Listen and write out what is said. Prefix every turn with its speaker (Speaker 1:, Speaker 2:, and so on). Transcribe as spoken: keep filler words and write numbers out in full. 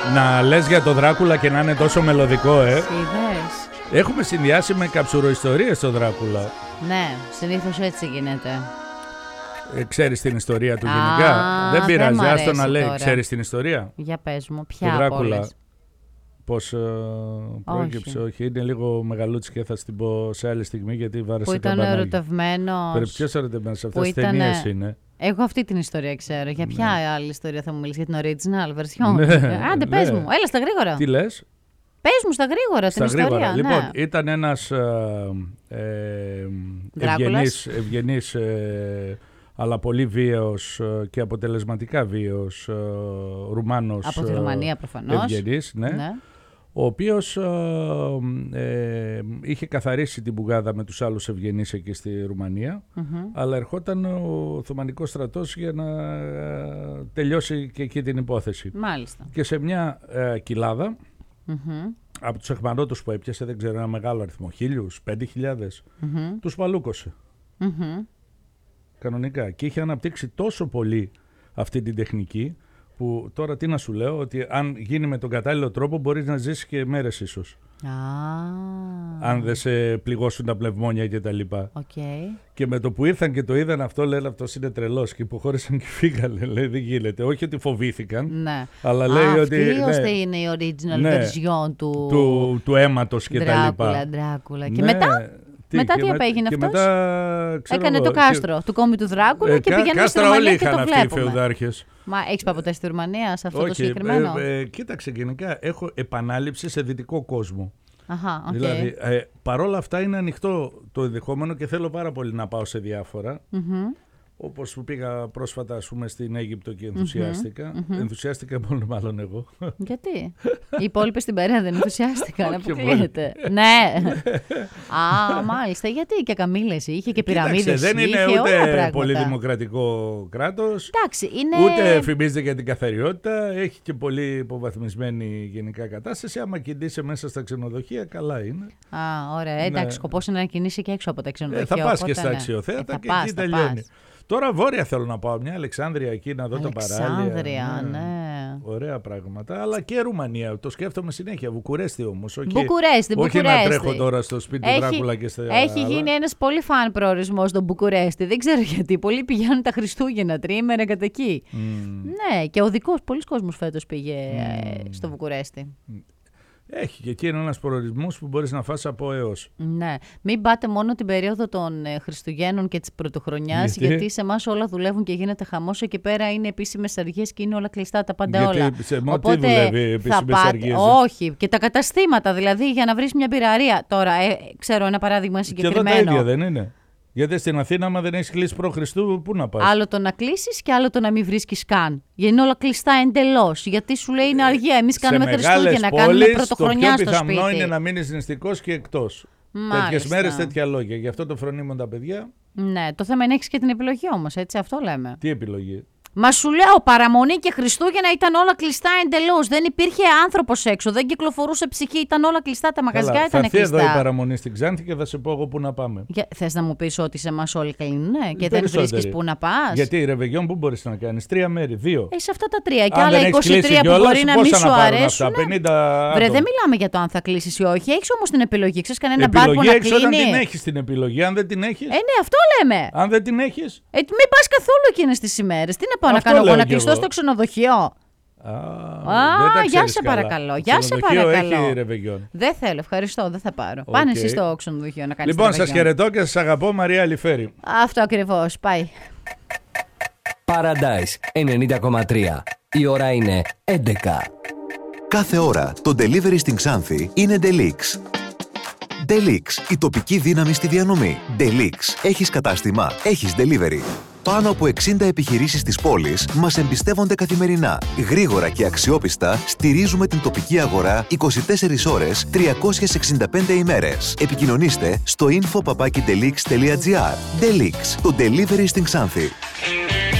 Speaker 1: Να λες για το Δράκουλα και να είναι τόσο μελωδικό, ε.
Speaker 2: Είδες.
Speaker 1: Έχουμε συνδυάσει με καψουροϊστορίες το Δράκουλα.
Speaker 2: Ναι, συνήθως έτσι γίνεται.
Speaker 1: Ε, ξέρεις την ιστορία του
Speaker 2: Α,
Speaker 1: γενικά? Δεν πειράζει,
Speaker 2: δεν μ'
Speaker 1: άστο να
Speaker 2: αρέσει
Speaker 1: λέει.
Speaker 2: τώρα.
Speaker 1: Ξέρεις την ιστορία?
Speaker 2: Για πες μου, ποια
Speaker 1: Το
Speaker 2: από
Speaker 1: Δράκουλα.
Speaker 2: όλες?
Speaker 1: Πώς ε, πρόκειψε, όχι. όχι. Είναι λίγο μεγαλούτσι και θα την πω σε άλλη στιγμή γιατί βάρεσε
Speaker 2: Που ήταν
Speaker 1: καμπανάκι.
Speaker 2: ερωτευμένος.
Speaker 1: Περί ποιος ερωτευμένος, αυτές
Speaker 2: που
Speaker 1: τις
Speaker 2: ήτανε-
Speaker 1: ταινίες είναι.
Speaker 2: Εγώ αυτή την ιστορία ξέρω. Για ποια άλλη ιστορία θα μου μιλήσει? Για την original version?
Speaker 1: Ναι,
Speaker 2: Άντε, πες
Speaker 1: ναι.
Speaker 2: μου. Έλα στα γρήγορα.
Speaker 1: Τι λες?
Speaker 2: Πες μου στα γρήγορα
Speaker 1: Στα
Speaker 2: την
Speaker 1: γρήγορα.
Speaker 2: ιστορία.
Speaker 1: Λοιπόν,
Speaker 2: Ναι.
Speaker 1: ήταν ένας ε, ε,
Speaker 2: Δράκουλας.
Speaker 1: ευγενής, ευγενής ε, αλλά πολύ βίαιος ε, και αποτελεσματικά βίαιος ε, Ρουμάνος.
Speaker 2: Από τη
Speaker 1: ε,
Speaker 2: Ρουμανία προφανώς.
Speaker 1: Ευγενής, ναι.
Speaker 2: Ναι.
Speaker 1: Ο οποίος ε, ε, είχε καθαρίσει την πουγάδα με τους άλλους ευγενείς εκεί στη Ρουμανία,
Speaker 2: Μμμ.
Speaker 1: αλλά ερχόταν ο Οθωμανικός στρατός για να ε, τελειώσει και εκεί την υπόθεση.
Speaker 2: Μάλιστα.
Speaker 1: Και σε μια ε, κοιλάδα,
Speaker 2: Μμμ.
Speaker 1: από τους εχμαλώτους που έπιασε, δεν ξέρω, ένα μεγάλο αριθμό, χίλιους, πέντε χιλιάδες,
Speaker 2: Μμμ.
Speaker 1: τους παλούκωσε
Speaker 2: Μμμ.
Speaker 1: κανονικά. Και είχε αναπτύξει τόσο πολύ αυτή την τεχνική, που τώρα τι να σου λέω, ότι αν γίνει με τον κατάλληλο τρόπο μπορείς να ζήσεις και μέρες ίσως.
Speaker 2: Α.
Speaker 1: Αν δεν σε πληγώσουν τα πνευμόνια και τα λοιπά.
Speaker 2: Οκ.
Speaker 1: Και με το που ήρθαν και το είδαν αυτό, λένε αυτός είναι τρελός, και υποχώρησαν και φύγανε. Λέει δεν γίνεται. Όχι ότι φοβήθηκαν,
Speaker 2: Ναι.
Speaker 1: αλλά λέει
Speaker 2: Α,
Speaker 1: ότι.
Speaker 2: αυτή
Speaker 1: ναι,
Speaker 2: ώστε είναι η original
Speaker 1: ναι,
Speaker 2: version του,
Speaker 1: του, του αίματος και τα
Speaker 2: Δράκουλα,
Speaker 1: λοιπά.
Speaker 2: Δράκουλα. Και
Speaker 1: Ναι,
Speaker 2: μετά, μετά τι
Speaker 1: και με-
Speaker 2: απέγινε
Speaker 1: και
Speaker 2: αυτός?
Speaker 1: μετά, ξέρω
Speaker 2: έκανε
Speaker 1: εγώ,
Speaker 2: το
Speaker 1: και-
Speaker 2: κάστρο του κόμι του Δράκουλα
Speaker 1: Ε,
Speaker 2: και
Speaker 1: κα-
Speaker 2: πηγαίνουμε στη
Speaker 1: κάστρα όλοι
Speaker 2: Ρουμανία και
Speaker 1: είχαν
Speaker 2: το
Speaker 1: αυτοί οι
Speaker 2: βλέπουμε.
Speaker 1: φεουδάρχες.
Speaker 2: Μα έχεις πάει ποτέ στη Ρουμανία σε αυτό το
Speaker 1: Όχι,
Speaker 2: συγκεκριμένο?
Speaker 1: ε, ε, κοίταξε, γενικά έχω επανάληψη σε δυτικό κόσμο.
Speaker 2: Αχα, οκ.
Speaker 1: Δηλαδή, ε, παρόλα αυτά είναι ανοιχτό το ενδεχόμενο και θέλω πάρα πολύ να πάω σε διάφορα.
Speaker 2: Μμμ.
Speaker 1: Όπως που πήγα πρόσφατα, ας πούμε, στην Αίγυπτο και ενθουσιάστηκα. Ενθουσιάστηκα μόνο, μάλλον εγώ.
Speaker 2: Γιατί? Οι υπόλοιποι στην παρέα δεν ενθουσιάστηκαν,
Speaker 1: Όχι
Speaker 2: αποκλείεται. Ναι. Α, μάλιστα. Γιατί και καμήλες είχε και πυραμίδες.
Speaker 1: Κοίταξε, δεν είναι
Speaker 2: είχε, όλα
Speaker 1: ούτε
Speaker 2: πράγματα.
Speaker 1: πολύ δημοκρατικό κράτος,
Speaker 2: Εντάξει, είναι.
Speaker 1: ούτε φημίζεται για την καθαριότητα, έχει και πολύ υποβαθμισμένη γενικά κατάσταση. Άμα κινείσαι μέσα στα ξενοδοχεία, καλά είναι.
Speaker 2: Α, ωραία. Εντάξει,
Speaker 1: Ναι.
Speaker 2: σκοπός είναι να κινείσαι και έξω από τα ξενοδοχεία.
Speaker 1: Ε, θα πας
Speaker 2: οπότε
Speaker 1: και στα
Speaker 2: ναι.
Speaker 1: αξιοθέατα
Speaker 2: Ε, θα
Speaker 1: και
Speaker 2: πας,
Speaker 1: εκεί
Speaker 2: θα
Speaker 1: τελειώνει.
Speaker 2: πας.
Speaker 1: Τώρα βόρεια θέλω να πάω, μια Αλεξάνδρεια εκεί να δω τα παράλια.
Speaker 2: Αλεξάνδρεια, ναι.
Speaker 1: Ωραία πράγματα. Αλλά και Ρουμανία. Το σκέφτομαι συνέχεια. Βουκουρέστι όμως. Όχι,
Speaker 2: Μπουκουρέστι,
Speaker 1: όχι να
Speaker 2: Μπουκουρέστι.
Speaker 1: τρέχω τώρα στο σπίτι του Δράκουλα και στα
Speaker 2: έχει
Speaker 1: άλλα.
Speaker 2: γίνει ένας πολύ φαν προορισμός στο Μπουκουρέστι. Δεν ξέρω γιατί. Πολλοί πηγαίνουν τα Χριστούγεννα, τριήμερα κατά εκεί.
Speaker 1: Mm.
Speaker 2: Ναι, και ο δικός, πολλοί κόσμος φέτος πήγε ε, στο Βουκουρέστι.
Speaker 1: Έχει και εκεί είναι ένας προορισμός που μπορείς να φας από έως.
Speaker 2: Ναι. Μην πάτε μόνο την περίοδο των ε, Χριστουγέννων και της Πρωτοχρονιάς,
Speaker 1: Γιατί?
Speaker 2: γιατί σε εμάς όλα δουλεύουν και γίνεται χαμός. Εκεί πέρα είναι επίσημες αργίες και είναι όλα κλειστά τα πάντα
Speaker 1: Γιατί
Speaker 2: όλα.
Speaker 1: σε μα τι δουλεύει επίσημες αργίες?
Speaker 2: Όχι, και τα καταστήματα δηλαδή για να βρεις μια πυραρία. Τώρα, ε, ξέρω ένα παράδειγμα
Speaker 1: Και εδώ
Speaker 2: συγκεκριμένο.
Speaker 1: τα ίδια δεν είναι. Γιατί στην Αθήνα, άμα δεν έχεις κλείσει προ Χριστού, πού να πας?
Speaker 2: Άλλο το να κλείσεις και άλλο το να μην βρίσκεις καν. Γιατί είναι όλα κλειστά εντελώς. Γιατί σου λέει είναι αργία. Εμείς κάνουμε Χριστούγεννα, κάνουμε Πρωτοχρονιά
Speaker 1: το
Speaker 2: στο
Speaker 1: πιο πιθανό
Speaker 2: σπίτι.
Speaker 1: είναι να μείνεις νηστικός και εκτός.
Speaker 2: Μάλιστα.
Speaker 1: Τέτοιες μέρες, τέτοια λόγια. Γι' αυτό το φρονίμουν τα παιδιά.
Speaker 2: Ναι, το θέμα είναι έχεις και την επιλογή όμως, έτσι, αυτό λέμε.
Speaker 1: Τι επιλογή?
Speaker 2: Μα σου λέω, παραμονή και Χριστούγεννα ήταν όλα κλειστά εντελώς. Δεν υπήρχε άνθρωπος έξω, δεν κυκλοφορούσε ψυχή, ήταν όλα κλειστά. Τα μαγαζιά
Speaker 1: Καλά,
Speaker 2: ήταν
Speaker 1: θα έρθει
Speaker 2: κλειστά.
Speaker 1: εδώ η παραμονή στην Ξάνθη και θα σε πω εγώ πού να πάμε.
Speaker 2: Για... Θες να μου πεις ότι σε εμάς όλοι κλείνουν και δεν
Speaker 1: περισσότεροι.
Speaker 2: βρίσκεις πού να πας?
Speaker 1: Γιατί ρεβεγιόν που μπορείς να κάνεις? Τρία μέρη, δύο.
Speaker 2: Ε, σε αυτά τα τρία. Και
Speaker 1: Αν
Speaker 2: άλλα
Speaker 1: δεν έχεις
Speaker 2: είκοσι
Speaker 1: κλείσει
Speaker 2: τρία που
Speaker 1: κιόλας,
Speaker 2: μπορεί να
Speaker 1: πόσα
Speaker 2: μην
Speaker 1: να
Speaker 2: σου
Speaker 1: πάρουν
Speaker 2: αρέσουν.
Speaker 1: αυτά, πενήντα
Speaker 2: Βρε,
Speaker 1: άτομα.
Speaker 2: δεν μιλάμε για το αν θα κλείσει ή όχι. Έχεις όμως την επιλογή. Ξέρεις κανένα μπαρ που
Speaker 1: Επιλογή
Speaker 2: να
Speaker 1: έχεις όταν
Speaker 2: κλείνει.
Speaker 1: την έχεις την επιλογή. Αν δεν την έχεις.
Speaker 2: Ε, ναι, αυτό λέμε.
Speaker 1: Αν δεν την έχεις.
Speaker 2: Ε, μην πας καθόλου εκείνες τις ημέρες. Τι να πάω
Speaker 1: Αυτό
Speaker 2: να κάνω εγώ,
Speaker 1: λέω
Speaker 2: να
Speaker 1: κι
Speaker 2: κλειστώ
Speaker 1: εγώ.
Speaker 2: στο ξενοδοχείο?
Speaker 1: Α,
Speaker 2: Α,
Speaker 1: δεν τα
Speaker 2: γεια
Speaker 1: ξέρεις
Speaker 2: σε
Speaker 1: καλά.
Speaker 2: παρακαλώ.
Speaker 1: Το
Speaker 2: Γεια σε
Speaker 1: ξενοδοχείο
Speaker 2: παρακαλώ.
Speaker 1: έχει ρεβεγιόν.
Speaker 2: Δεν θέλω, ευχαριστώ, δεν θα πάρω.
Speaker 1: Οκ.
Speaker 2: Πάνε εσείς στο ξενοδοχείο να κάνεις.
Speaker 1: Λοιπόν,
Speaker 2: το
Speaker 1: σας
Speaker 2: ρεβεγιόν.
Speaker 1: χαιρετώ και σας αγαπώ, Μαρία Αλιφέρη.
Speaker 2: Αυτό ακριβώς, πάει.
Speaker 3: Paradise ενενήντα κόμμα τρία. Η ώρα είναι έντεκα.
Speaker 4: Κάθε ώρα το delivery στην Ξάνθη είναι Delix. Delix, η τοπική δύναμη στη διανομή. Delix, έχεις κατάστημα, έχεις delivery. Πάνω από εξήντα επιχειρήσεις της πόλης μας εμπιστεύονται καθημερινά. Γρήγορα και αξιόπιστα στηρίζουμε την τοπική αγορά είκοσι τέσσερις ώρες, τριακόσιες εξήντα πέντε ημέρες. Επικοινωνήστε στο info παπάκι delix τελεία gr. Delix, το delivery στην Ξάνθη.